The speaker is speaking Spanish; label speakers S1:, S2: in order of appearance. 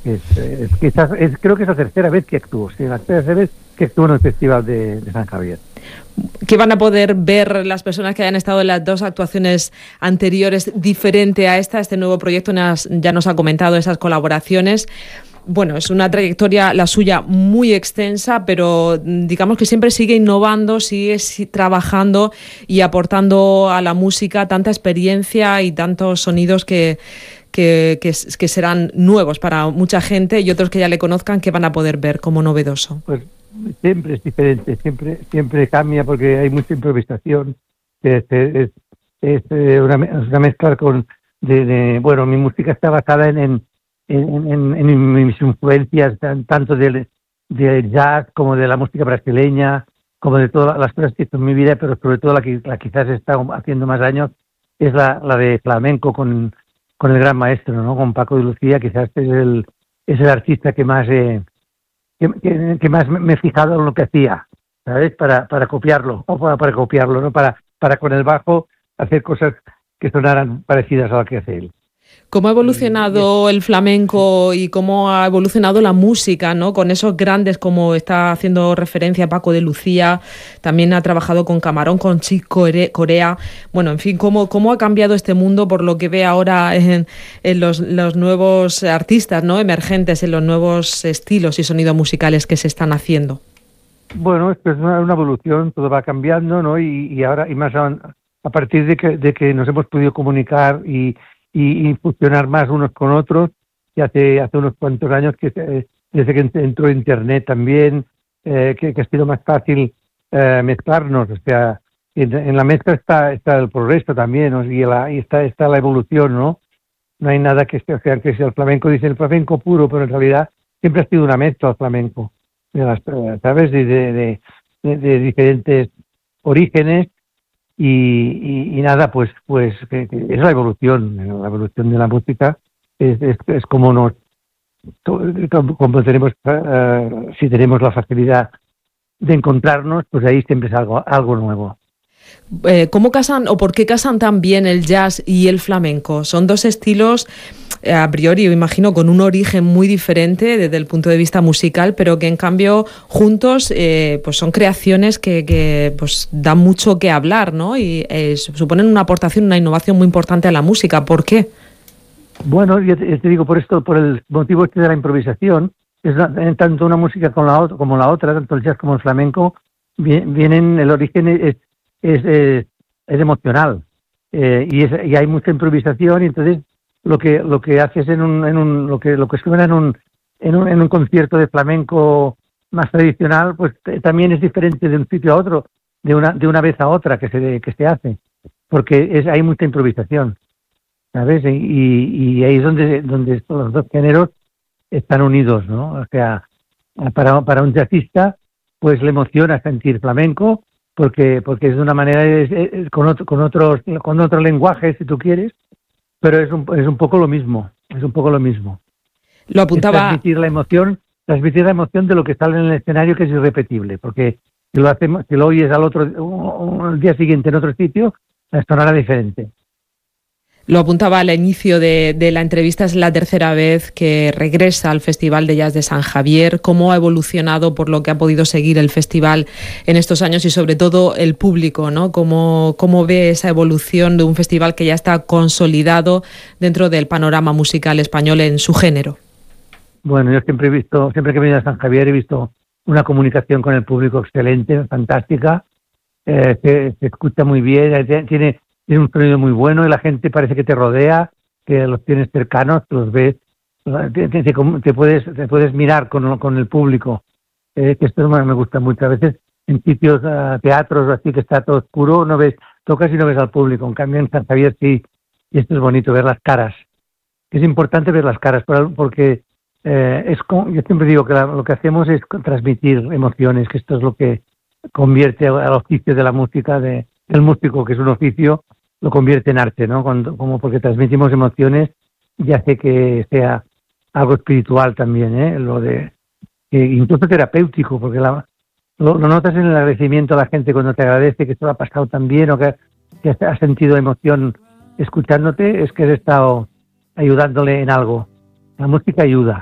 S1: Creo que es la tercera vez que actúo, sí, la tercera vez que actúo en el Festival de San Javier.
S2: ¿Qué van a poder ver las personas que hayan estado en las dos actuaciones anteriores diferente a este nuevo proyecto? Ya nos ha comentado esas colaboraciones. Bueno, es una trayectoria la suya muy extensa, pero digamos que siempre sigue innovando, sigue trabajando y aportando a la música tanta experiencia y tantos sonidos que serán nuevos para mucha gente, y otros que ya le conozcan que van a poder ver como novedoso.
S1: Pues siempre es diferente, siempre cambia porque hay mucha improvisación. Es una mezcla bueno, mi música está basada en mis influencias, tanto del jazz como de la música brasileña, como de todas las cosas que he hecho en mi vida, pero sobre todo la quizás he estado haciendo más años es la de flamenco con el gran maestro, ¿no? Con Paco de Lucía. Quizás es el artista que más que más me he fijado en lo que hacía, ¿sabes? Para copiarlo, o para copiarlo, ¿no? Para con el bajo hacer cosas que sonaran parecidas a lo que hace él.
S2: ¿Cómo ha evolucionado el flamenco y cómo ha evolucionado la música, ¿no? Con esos grandes, como está haciendo referencia Paco de Lucía, también ha trabajado con Camarón, con Chick Corea. Bueno, en fin, ¿cómo ha cambiado este mundo por lo que ve ahora en los nuevos artistas, ¿no? Emergentes, en los nuevos estilos y sonidos musicales que se están haciendo?
S1: Bueno, es una evolución, todo va cambiando, ¿no? Y ahora, y más a partir de que nos hemos podido comunicar y funcionar más unos con otros, y hace unos cuantos años desde que entró Internet también, que ha sido más fácil mezclarnos. O sea, en la mezcla está el progreso también, ¿no? Y está la evolución, ¿no? No hay nada que sea el flamenco, dice el flamenco puro, pero en realidad siempre ha sido una mezcla el flamenco, ¿sabes? De diferentes orígenes. Y nada, pues que es la evolución de la música. Es como tenemos, si tenemos la facilidad de encontrarnos, pues ahí siempre es algo nuevo.
S2: ¿Cómo casan o por qué casan tan bien el jazz y el flamenco? Son dos estilos, a priori, yo imagino, con un origen muy diferente desde el punto de vista musical, pero que en cambio juntos pues son creaciones que pues dan mucho que hablar, ¿no? Y suponen una aportación, una innovación muy importante a la música. ¿Por qué?
S1: Bueno, yo te digo, por el motivo de la improvisación, tanto una música como la otra, tanto el jazz como el flamenco, el origen es emocional, y hay mucha improvisación, y entonces lo que haces lo que suena en un concierto de flamenco más tradicional, pues también es diferente de un sitio a otro, de una vez a otra que se hace, porque hay mucha improvisación, ¿sabes? Y ahí es donde los dos géneros están unidos, ¿no? O sea, para un jazzista, pues le emociona sentir flamenco, porque es de una manera, con otro lenguaje, si tú quieres, pero es un poco lo mismo,
S2: Lo apuntaba.
S1: Es transmitir la emoción de lo que sale en el escenario, que es irrepetible, porque si lo oyes al día siguiente en otro sitio, sonará diferente.
S2: Lo apuntaba al inicio de la entrevista, es la tercera vez que regresa al Festival de Jazz de San Javier. ¿Cómo ha evolucionado por lo que ha podido seguir el festival en estos años y sobre todo el público, ¿no? ¿Cómo ve esa evolución de un festival que ya está consolidado dentro del panorama musical español en su género?
S1: Bueno, yo siempre que he venido a San Javier he visto una comunicación con el público excelente, fantástica, se escucha muy bien, tiene un sonido muy bueno y la gente parece que te rodea, que los tienes cercanos, que los ves, te puedes mirar con el público, que esto me gusta mucho. A veces en sitios, teatros o así, que está todo oscuro, tocas y no ves al público. En cambio en San Javier sí, y esto es bonito, ver las caras. Es importante ver las caras, porque yo siempre digo que lo que hacemos es transmitir emociones, que esto es lo que convierte al oficio de la música, del músico, que es un oficio, lo convierte en arte, ¿no? Porque transmitimos emociones y hace que sea algo espiritual también, incluso terapéutico, porque lo notas en el agradecimiento a la gente cuando te agradece que esto lo ha pasado tan bien, o que has sentido emoción escuchándote, es que has estado ayudándole en algo. La música ayuda.